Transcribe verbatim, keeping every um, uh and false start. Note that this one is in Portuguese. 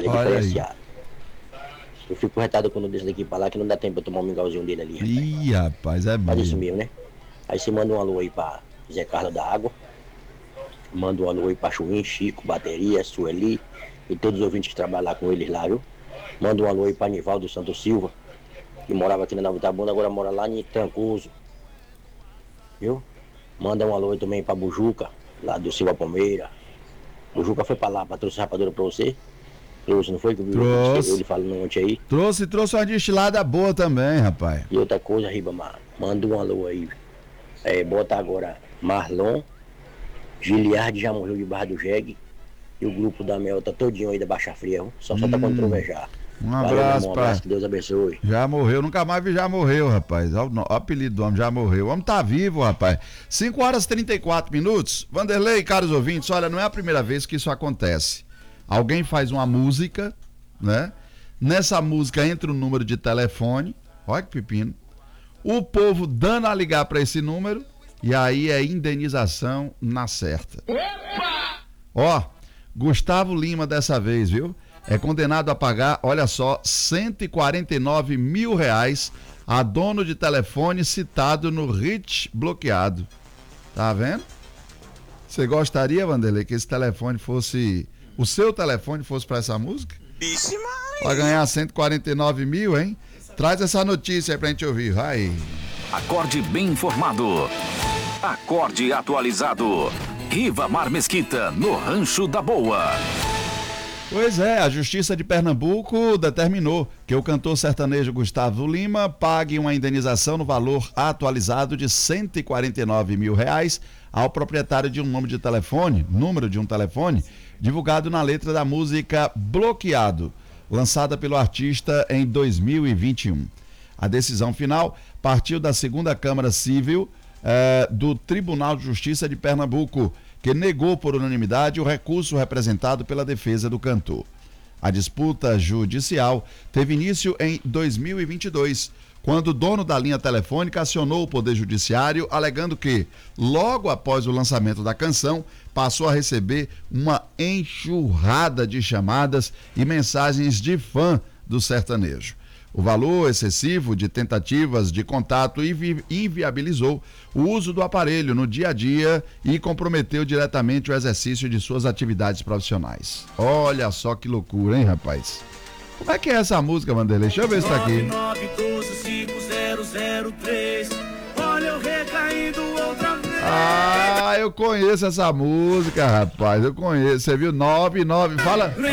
Ele é Olha diferenciado. Eu fico retado quando eu desço daqui pra lá, que não dá tempo pra tomar um mingauzinho dele ali, rapaz. Ih, rapaz, é Faz isso bom. mesmo, né? Aí você manda um alô aí pra Zé Carlos da Água. Manda um alô aí pra Chuim, Chico, Bateria, Sueli e todos os ouvintes que trabalham lá com eles lá, viu? Manda um alô aí pra Nivaldo Santos Silva, que morava aqui na Nova Itabuna, agora mora lá em Trancoso, viu? Manda um alô aí também pra Bujuca, lá do Silva Palmeira. Bujuca foi pra lá, pra trouxe rapadura pra você. Trouxe, não foi? Que eu vi Trouxe. ele falando ontem aí. Trouxe, trouxe uma destilada boa também, rapaz. E outra coisa, Ribamar, manda um alô aí. É, bota agora Marlon, Giliardi já morreu de Barra do Jegue. E o grupo da Mel tá todinho aí da Baixa Fria, viu? Só falta Hum, quando trovejar. Um Valeu, meu abraço, irmão, um pra... abraço, que Deus abençoe. Já morreu, nunca mais vi, já morreu, rapaz. Olha o, no- o apelido do homem, já morreu. O homem tá vivo, rapaz. cinco horas e trinta e quatro minutos. Vanderlei, caros ouvintes, olha, não é a primeira vez que isso acontece. Alguém faz uma música, né? Nessa música entra o número de telefone. Olha que pepino. O povo dando a ligar pra esse número e aí é indenização na certa. Ó, Gustavo Lima dessa vez, viu? É condenado a pagar, olha só, cento e quarenta e nove mil reais a dono de telefone citado no R I T bloqueado. Tá vendo? Você gostaria, Vanderlei, que esse telefone fosse, o seu telefone fosse pra essa música? Vixe, Maria. Pra ganhar cento e quarenta e nove mil, hein? Traz essa notícia aí pra gente ouvir, vai. Acorde bem informado. Acorde atualizado. Ribamar Mesquita, no Rancho da Boa. Pois é, a Justiça de Pernambuco determinou que o cantor sertanejo Gustavo Lima pague uma indenização no valor atualizado de cento e quarenta e nove mil reais ao proprietário de um número de telefone, número de um telefone, divulgado na letra da música Bloqueado, lançada pelo artista em dois mil e vinte e um. A decisão final partiu da segunda Câmara Civil eh, do Tribunal de Justiça de Pernambuco, que negou por unanimidade o recurso representado pela defesa do cantor. A disputa judicial teve início em dois mil e vinte e dois, quando o dono da linha telefônica acionou o Poder Judiciário, alegando que, logo após o lançamento da canção, passou a receber uma enxurrada de chamadas e mensagens de fã do sertanejo. O valor excessivo de tentativas de contato invi- inviabilizou o uso do aparelho no dia a dia e comprometeu diretamente o exercício de suas atividades profissionais. Olha só que loucura, hein, rapaz? Como é que é essa música, Vanderlei? Deixa eu ver se tá aqui. nove nove um dois cinco zero zero três. Olha eu recaindo outra vez. Ah, eu conheço essa música, rapaz. Eu conheço. Você viu? nove nove. Fala.